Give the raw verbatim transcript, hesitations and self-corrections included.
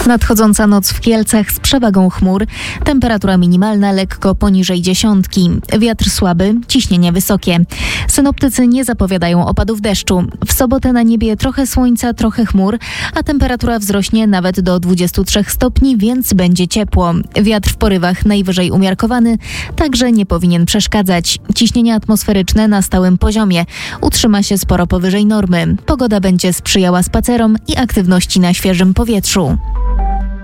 Nadchodząca noc w Kielcach z przewagą chmur. Temperatura minimalna lekko poniżej dziesiątki. Wiatr słaby, ciśnienie wysokie. Synoptycy nie zapowiadają opadów deszczu. W sobotę na niebie trochę słońca, trochę chmur, a temperatura wzrośnie nawet do dwudziestu trzech stopni, więc będzie ciepło. Wiatr w porywach najwyżej umiarkowany, także nie powinien przeszkadzać. Ciśnienie atmosferyczne na stałym poziomie. Utrzyma się sporo powyżej normy. Pogoda będzie sprzyjała spacerom i aktywności na świeżym powietrzu.